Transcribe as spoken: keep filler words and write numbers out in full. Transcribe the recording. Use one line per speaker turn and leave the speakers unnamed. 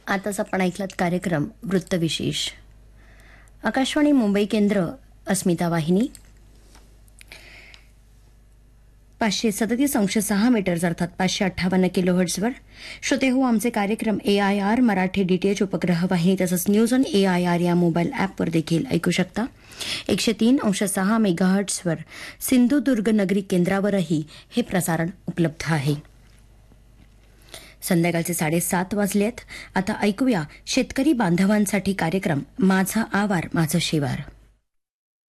आताच आपण ऐकलात कार्यक्रम वृत्तविशेष. आकाशवाणी मुंबई केंद्र, अस्मिता वाहिनी पाचशे सदतीस अंश सहा मीटर्स अर्थात पाचशे अठ्ठावन्न किलो हर्ट्झवर. श्रोते हो, आमचे कार्यक्रम ए आय आर मराठी डीटीएच उपग्रह वाहिनी तसंच news on A I R या मोबाईल ॲपवर देखील ऐकू शकता. एकशे तीन अंश सहा मेगा हर्ट्झवर सिंधुदुर्ग नगरी केंद्रावरही हे प्रसारण उपलब्ध आहे. संध्याकाळचे साडेसात वाजलेत. आता ऐकूया शेतकरी बांधवांसाठी कार्यक्रम माझा आवार माझं शिवार.